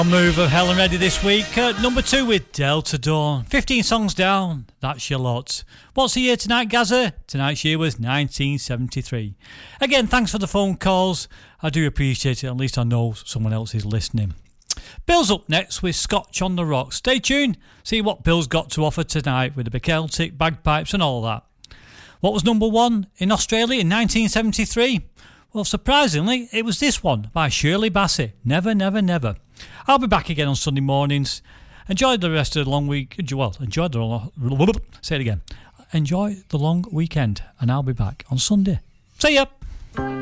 Move of Helen Reddy this week. Number 2 with Delta Dawn. 15 songs down. That's your lot. What's the year tonight, Gazza? Tonight's year was 1973. Again, thanks for the phone calls. I do appreciate it. At least I know someone else is listening. Bill's up next with Scotch on the Rocks. Stay tuned. See what Bill's got to offer tonight with the Celtic, bagpipes and all that. What was number 1 in Australia in 1973? Well, surprisingly, it was this one by Shirley Bassey. Never, never, never. I'll be back again on Sunday mornings. Enjoy the rest of the long week. Well, enjoy the say it again. Enjoy the long weekend, and I'll be back on Sunday. See ya.